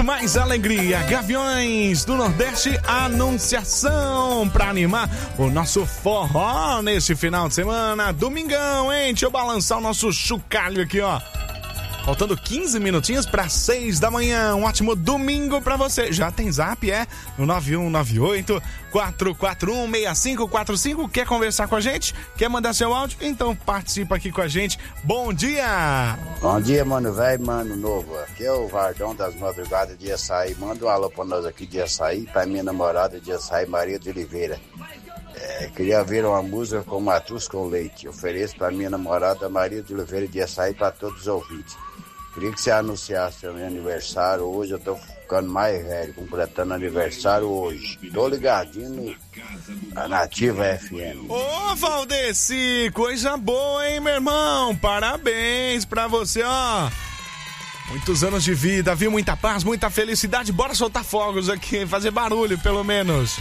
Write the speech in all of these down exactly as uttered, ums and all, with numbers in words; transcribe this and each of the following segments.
Mais alegria, Gaviões do Nordeste, Anunciação, pra animar o nosso forró neste final de semana. Domingão, hein? Deixa eu balançar o nosso chocalho aqui, ó. Faltando quinze minutinhos para seis da manhã. Um ótimo domingo para você. Já tem zap, é? No nove um nove oito, quatro quatro um, seis cinco quatro cinco. Quer conversar com a gente? Quer mandar seu áudio? Então participa aqui com a gente. Bom dia! Bom dia, mano velho, mano novo. Aqui é o Vardão das Madrugadas de Açaí. Manda um alô pra nós aqui de Açaí, pra minha namorada de Açaí, Maria de Oliveira. É, queria ver uma música com Matus com Leite. Ofereço pra minha namorada Maria de Oliveira de Açaí, pra todos os ouvintes. Queria que você anunciasse o meu aniversário hoje. Eu tô ficando mais velho, completando aniversário hoje. Tô ligadinho na Nativa F M. Ô, Valdeci, coisa boa, hein, meu irmão? Parabéns pra você, ó. Muitos anos de vida, viu? Muita paz, muita felicidade. Bora soltar fogos aqui, fazer barulho, pelo menos.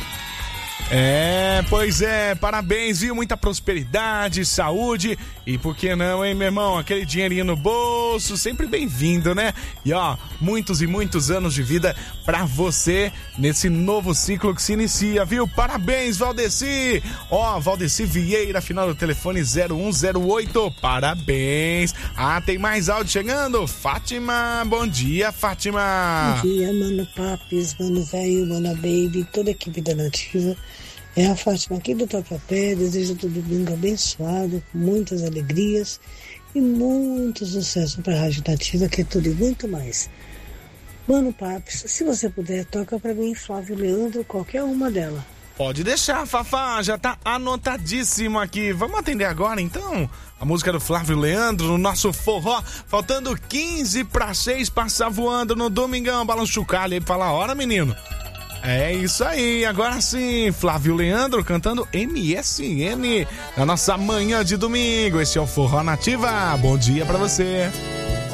É, pois é, parabéns, viu? Muita prosperidade, saúde e por que não, hein, meu irmão? Aquele dinheirinho no bolso, sempre bem-vindo, né? E ó, muitos e muitos anos de vida pra você nesse novo ciclo que se inicia, viu? Parabéns, Valdeci! Ó, Valdeci Vieira, final do telefone zero um zero oito, parabéns! Ah, tem mais áudio chegando? Fátima, bom dia, Fátima! Bom dia, mano Papis, mano velho, mano baby, toda a equipe da Nativa. É a Fátima aqui do Tatuapé, desejo todo domingo abençoado, com muitas alegrias e muito sucesso para a Rádio Nativa, que é tudo e muito mais. Mano Papis, se você puder, toca para mim Flávio Leandro, qualquer uma dela. Pode deixar, Fafá, já tá anotadíssimo aqui. Vamos atender agora, então? A música do Flávio Leandro, no nosso forró, faltando quinze para seis, passar voando no domingão, balanço chocalho aí, fala a hora, menino. É isso aí, agora sim, Flávio Leandro cantando M S N na nossa manhã de domingo. Esse é o Forró Nativa, bom dia pra você.